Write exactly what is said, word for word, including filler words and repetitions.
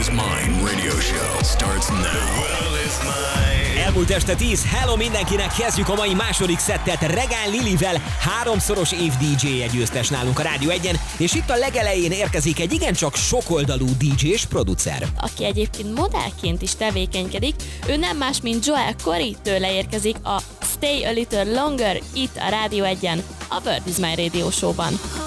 is Mine radio show starts now. The world is mine. Elmúlt este tíz, hello mindenkinek, kezdjük a mai második szettet Regán Lilivel, háromszoros év dé dzsé győztes nálunk a Rádió egyen, és itt a legelején érkezik egy igencsak sokoldalú dé dzsé és producer. Aki egyébként modellként is tevékenykedik, ő nem más, mint Joel Corey, tőle érkezik a Stay a Little Longer itt a Rádió egyen, a World is Mine Radio Show-ban.